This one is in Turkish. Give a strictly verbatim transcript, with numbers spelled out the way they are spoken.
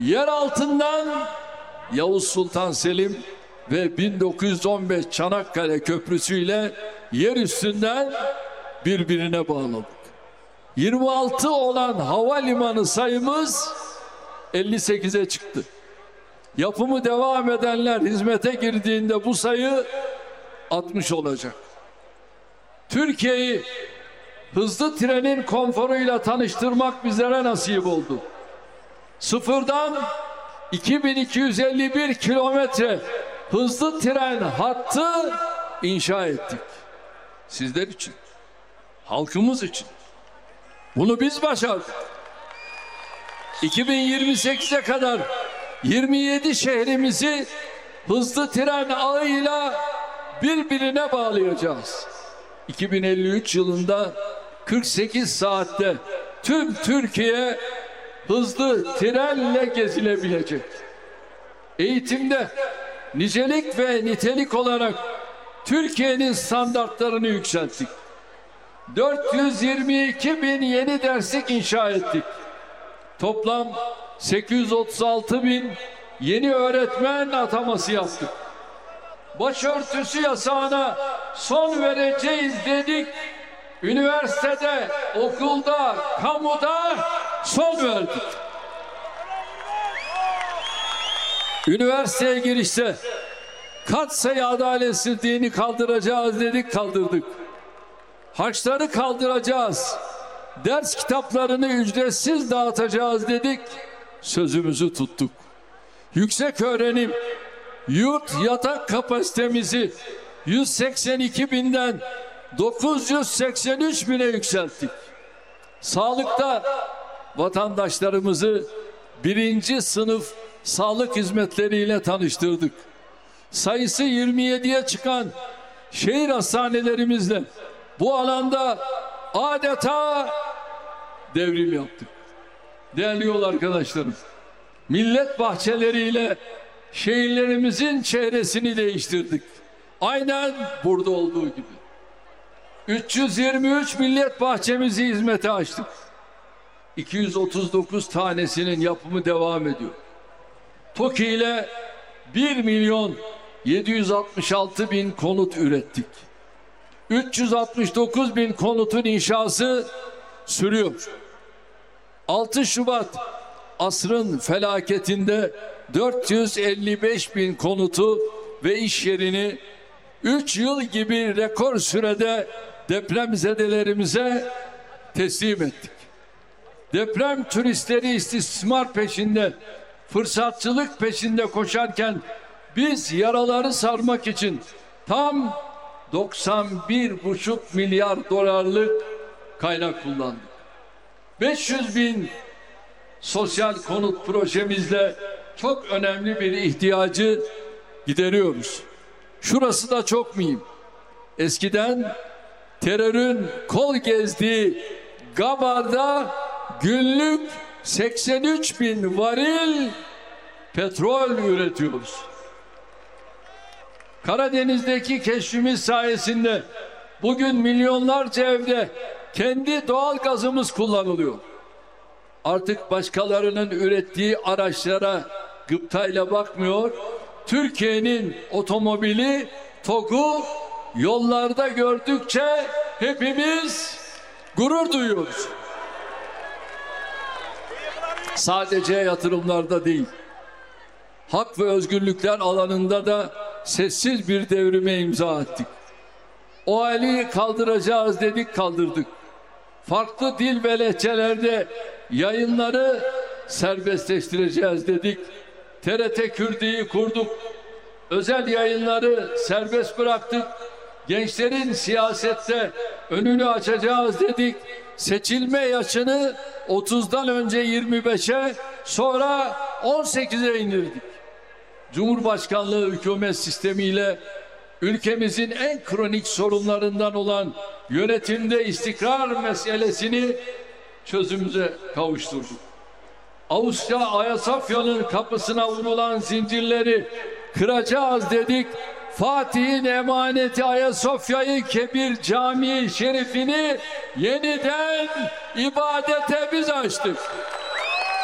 Yer altından Yavuz Sultan Selim ve bin dokuz yüz on beş Çanakkale Köprüsü ile yer üstünden birbirine bağladık. yirmi altı olan havalimanı sayımız elli sekize çıktı. Yapımı devam edenler hizmete girdiğinde bu sayı altmış olacak. Türkiye'yi hızlı trenin konforuyla tanıştırmak bizlere nasip oldu. Sıfırdan iki bin iki yüz elli bir kilometre hızlı tren hattı inşa ettik. Sizler için, halkımız için. Bunu biz başardık. iki bin yirmi sekize kadar yirmi yedi şehrimizi hızlı tren ağıyla birbirine bağlayacağız. iki bin elli üç yılında kırk sekiz saatte tüm Türkiye hızlı trenle gezilebilecek. Eğitimde nicelik ve nitelik olarak Türkiye'nin standartlarını yükselttik. dört yüz yirmi iki bin yeni derslik inşa ettik. Toplam sekiz yüz otuz altı bin yeni öğretmen ataması yaptık. Başörtüsü yasağına son vereceğiz dedik. Üniversitede, okulda, kamuda son verdik. Üniversiteye girişte katsayı adaletsizliğini kaldıracağız dedik, kaldırdık. Harçları kaldıracağız. Ders kitaplarını ücretsiz dağıtacağız dedik. Sözümüzü tuttuk. Yüksek öğrenim, yurt yatak kapasitemizi yüz seksen iki binden dokuz yüz seksen üç bine yükselttik. Sağlıkta vatandaşlarımızı birinci sınıf sağlık hizmetleriyle tanıştırdık. Sayısı yirmi yediye çıkan şehir hastanelerimizle bu alanda adeta devrim yaptık. Değerli yol arkadaşlarım, millet bahçeleriyle şehirlerimizin çehresini değiştirdik. Aynen burada olduğu gibi. üç yüz yirmi üç millet bahçemizi hizmete açtık. iki yüz otuz dokuz tanesinin yapımı devam ediyor. TOKİ ile bir milyon yedi yüz altmış altı bin konut ürettik. üç yüz altmış dokuz bin konutun inşası sürüyor. altı Şubat asrın felaketinde dört yüz elli beş bin konutu ve iş yerini üç yıl gibi rekor sürede depremzedelerimize teslim ettik. Deprem turistleri istismar peşinde, fırsatçılık peşinde koşarken biz yaraları sarmak için tam doksan bir buçuk milyar dolarlık kaynak kullandık. beş yüz bin sosyal konut projemizle çok önemli bir ihtiyacı gideriyoruz. Şurası da çok mühim. Eskiden terörün kol gezdiği Gabar'da günlük seksen üç bin varil petrol üretiyoruz. Karadeniz'deki keşfimiz sayesinde bugün milyonlarca evde kendi doğal gazımız kullanılıyor. Artık başkalarının ürettiği araçlara gıptayla bakmıyor. Türkiye'nin otomobili, TOG'u yollarda gördükçe hepimiz gurur duyuyoruz. Sadece yatırımlarda değil, hak ve özgürlükler alanında da sessiz bir devrime imza attık. O hali kaldıracağız dedik, kaldırdık. Farklı dil ve lehçelerde yayınları serbestleştireceğiz dedik. T R T Kürdi'yi kurduk. Özel yayınları serbest bıraktık. Gençlerin siyasette önünü açacağız dedik. Seçilme yaşını otuzdan önce yirmi beşe, sonra on sekize indirdik. Cumhurbaşkanlığı hükümet sistemiyle ülkemizin en kronik sorunlarından olan yönetimde istikrar meselesini çözümüze kavuşturduk. Avusturya Ayasofya'nın kapısına vurulan zincirleri kıracağız dedik. Fatih'in emaneti Ayasofya'yı, Kebir Camii Şerifini yeniden ibadete biz açtık.